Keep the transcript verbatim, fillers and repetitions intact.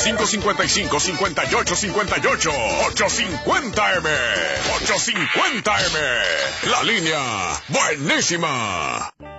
cinco cinco cinco, cinco ocho cinco ocho. ocho cincuenta M. ocho cincuenta M. La línea buenísima.